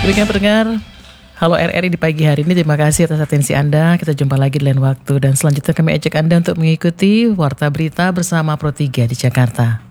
Demikian pendengar, halo RRI di pagi hari ini, terima kasih atas atensi Anda. Kita jumpa lagi di lain waktu dan selanjutnya kami ajak Anda untuk mengikuti Warta Berita bersama Pro 3 di Jakarta.